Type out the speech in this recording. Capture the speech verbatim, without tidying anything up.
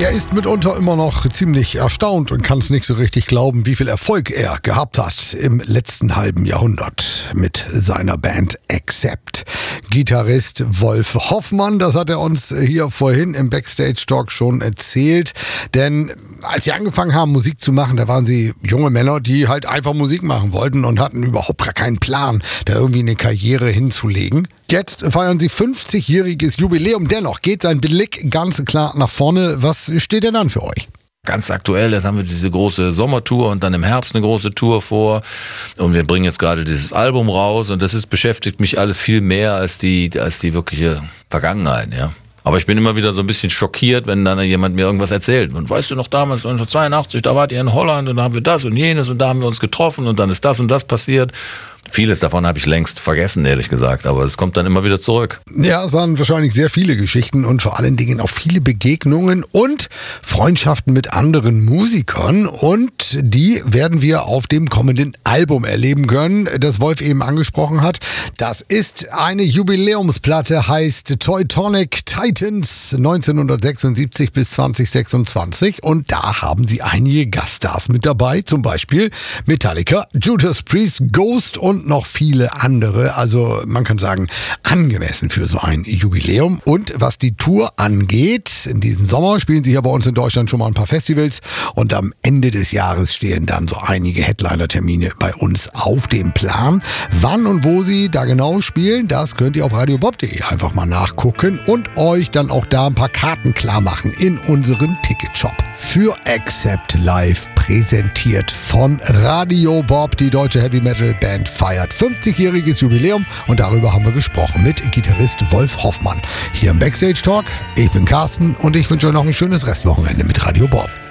Er ist mitunter immer noch ziemlich erstaunt und kann es nicht so richtig glauben, wie viel Erfolg er gehabt hat im letzten halben Jahrhundert mit seiner Band Accept. Gitarrist Wolf Hoffmann, das hat er uns hier vorhin im Backstage-Talk schon erzählt. Denn als sie angefangen haben, Musik zu machen, da waren sie junge Männer, die halt einfach Musik machen wollten und hatten überhaupt gar keinen Plan, da irgendwie eine Karriere hinzulegen. Jetzt feiern sie fünfzigjähriges Jubiläum. Dennoch geht sein Blick ganz klar nach vorne. Was steht denn dann für euch? Ganz aktuell, jetzt haben wir diese große Sommertour und dann im Herbst eine große Tour vor. Und wir bringen jetzt gerade dieses Album raus und das ist, beschäftigt mich alles viel mehr als die, als die wirkliche Vergangenheit, ja. Aber ich bin immer wieder so ein bisschen schockiert, wenn dann jemand mir irgendwas erzählt. Und weißt du noch, damals neunzehnhundertzweiundachtzig, da wart ihr in Holland und da haben wir das und jenes und da haben wir uns getroffen und dann ist das und das passiert. Vieles davon habe ich längst vergessen, ehrlich gesagt, aber es kommt dann immer wieder zurück. Ja, es waren wahrscheinlich sehr viele Geschichten und vor allen Dingen auch viele Begegnungen und Freundschaften mit anderen Musikern und die werden wir auf dem kommenden Album erleben können, das Wolf eben angesprochen hat. Das ist eine Jubiläumsplatte, heißt Teutonic Titans neunzehnhundertsechsundsiebzig bis zweitausendsechsundzwanzig und da haben sie einige Gaststars mit dabei, zum Beispiel Metallica, Judas Priest, Ghost und und noch viele andere. Also man kann sagen, angemessen für so ein Jubiläum. Und was die Tour angeht, in diesem Sommer spielen sie hier bei uns in Deutschland schon mal ein paar Festivals und am Ende des Jahres stehen dann so einige Headliner-Termine bei uns auf dem Plan. Wann und wo sie da genau spielen, das könnt ihr auf radiobob punkt de einfach mal nachgucken und euch dann auch da ein paar Karten klar machen in unserem Ticketshop. Für Accept Live präsentiert von Radio Bob, die deutsche Heavy-Metal-Band feiert fünfzigjähriges Jubiläum und darüber haben wir gesprochen mit Gitarrist Wolf Hoffmann. Hier im Backstage Talk. Ich bin Carsten und ich wünsche euch noch ein schönes Restwochenende mit Radio Bob.